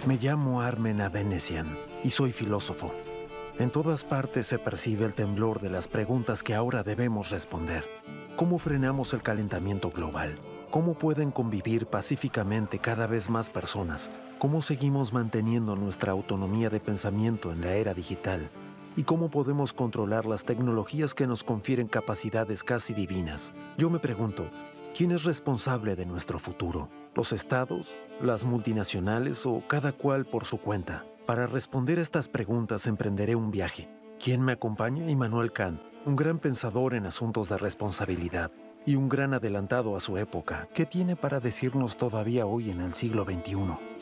Me llamo Armen Avenesian y soy filósofo. En todas partes se percibe el temblor de las preguntas que ahora debemos responder. ¿Cómo frenamos el calentamiento global? ¿Cómo pueden convivir pacíficamente cada vez más personas? ¿Cómo seguimos manteniendo nuestra autonomía de pensamiento en la era digital? ¿Y cómo podemos controlar las tecnologías que nos confieren capacidades casi divinas? Yo me pregunto, ¿quién es responsable de nuestro futuro? ¿Los estados? ¿Las multinacionales o cada cual por su cuenta? Para responder estas preguntas emprenderé un viaje. ¿Quién me acompaña? Immanuel Kant, un gran pensador en asuntos de responsabilidad y un gran adelantado a su época. ¿Qué tiene para decirnos todavía hoy en el siglo XXI?